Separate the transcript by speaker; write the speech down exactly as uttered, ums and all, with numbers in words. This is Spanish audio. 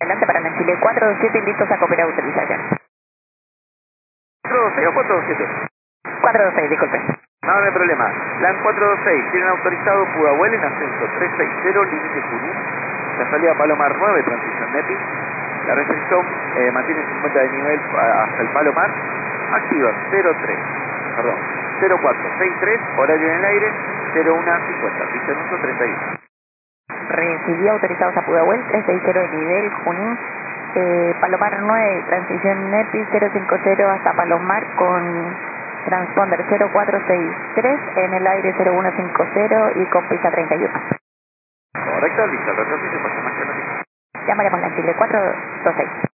Speaker 1: Adelante para la Chile cuatro dos siete, listos a cooperar autorización.
Speaker 2: ¿cuatro dos seis o cuatro dos siete?
Speaker 1: cuatro dos seis, disculpe.
Speaker 2: No, no hay problema. LAN cuatro dos seis, tienen autorizado Pudahuel en ascenso trescientos sesenta, límite Junín. La salida Palomar nueve, transición NEPI. La restricción eh, mantiene cincuenta de nivel a- hasta el Palomar. Activa cero tres, perdón, cero cuatro seis tres, horario en el aire, cero uno cincuenta, pista en uso treinta y uno.
Speaker 1: Recibió autorizados a Pudahuel trescientos sesenta de nivel, Junín. Eh, Palomar nueve, transición NEPI cero cinco cero hasta Palomar con transponder cero cuatro seis tres, en el aire cero uno cincuenta y con pista treinta y uno.
Speaker 2: Correcto, listo, el retroceso y pasa más que no.
Speaker 1: Llamaremos la Chile cuatro dos seis.